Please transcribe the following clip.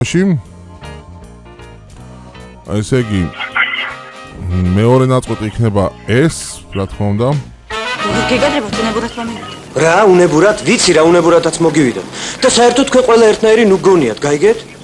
ესე იგი მეორე ნაწყვეტი იქნება ეს, რა თქმა უნდა. გიგადრებოთ უნებურად მომივიდეთ. რა უნებურად? ვიცი რა უნებურადაც მოგივიდეთ. და საერთოდ თქვენ ყველა ერთნაირი ნუ გონიათ, გაიგეთ?